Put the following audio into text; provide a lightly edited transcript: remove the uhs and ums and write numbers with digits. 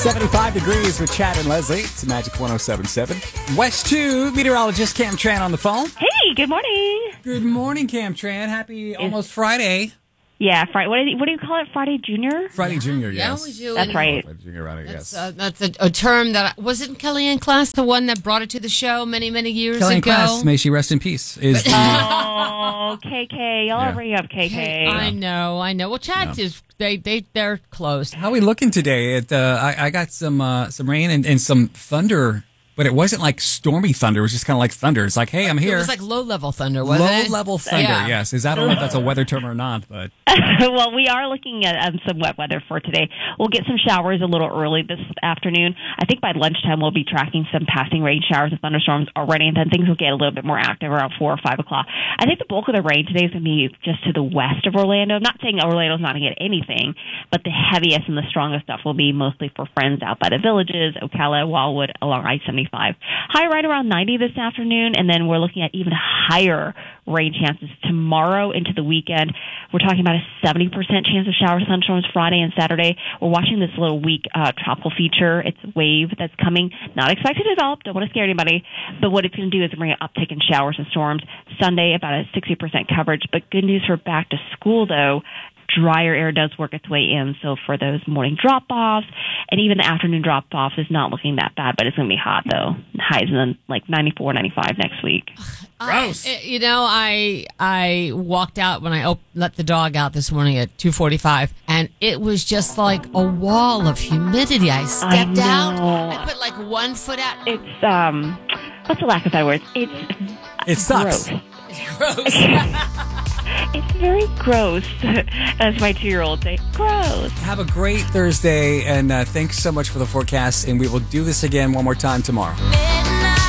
75 degrees with Chad and Leslie. It's Magic 107.7. West 2, meteorologist Cam Tran on the phone. Hey, good morning. Good morning, Cam Tran. Happy almost Friday. Yeah, Friday. What do you call it? Friday Junior? Friday Junior, yes. Yeah, we do. That's right. Friday Junior, right, yes. That's a term that wasn't Kellyanne Class the one that brought it to the show many years Kellyanne ago. Class, may she rest in peace. Is the, Oh, KK. Y'all Yeah. bring up KK. I know. Well, Chad is they're close. how are we looking today? I got some rain and some thunder, but it wasn't like stormy thunder. It was just kind of like thunder. It's like, hey, I'm here. It was like low level thunder, wasn't it? Low level thunder, Yeah. yes. I don't know if that's a weather term or not, but Well, we are looking at some wet weather for today. We'll get some showers a little early this afternoon. I think by lunchtime we'll be tracking some passing rain showers and thunderstorms already, and then things will get a little bit more active around 4 or 5 o'clock. I think the bulk of the rain today is going to be just to the west of Orlando. I'm not saying Orlando's not going to get anything, but the heaviest and the strongest stuff will be mostly for friends out by the Villages, Ocala, Wildwood, along I-75. High right around 90 this afternoon, and then we're looking at even higher rain chances tomorrow into the weekend. We're talking about a 70% chance of showers and thunderstorms Friday and Saturday. We're watching this little weak tropical feature. It's a wave that's coming. Not expected to develop. Don't want to scare anybody. But what it's going to do is bring an uptick in showers and storms. Sunday, about a 60% coverage. But good news for back to school, though. Drier air does work its way in, so for those morning drop-offs and even the afternoon drop-offs is not looking that bad, but it's going to be hot, though. Highs in the, like 94, 95 next week. gross. I walked out when I let the dog out this morning at 2:45, and it was just like a wall of humidity. I stepped out. I put like 1 foot out. It's, what's the lack of better words? it sucks. Gross. Gross. It's very gross, as my 2-year-old say. Gross. Have a great Thursday, and thanks so much for the forecast, and we will do this again one more time tomorrow.